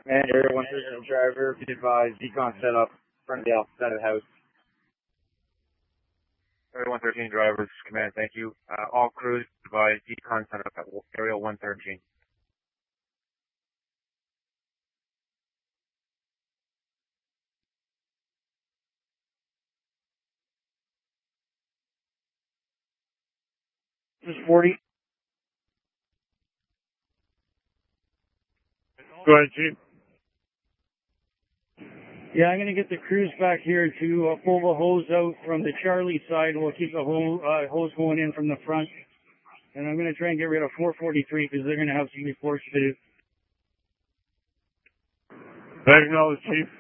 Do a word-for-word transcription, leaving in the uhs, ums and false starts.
And Area one thirteen driver, be advised, decon set up, front of the outside of the house. Area one thirteen drivers, command, thank you. Uh, all crews, advise, decon set up at Area one thirteen. This is forty. Go ahead, Chief. Yeah, I'm going to get the crews back here to uh, pull the hose out from the Charlie side. We'll keep the hose, uh, hose going in from the front. And I'm going to try and get rid of four forty-three because they're going to have some reports to do. Acknowledge, Chief.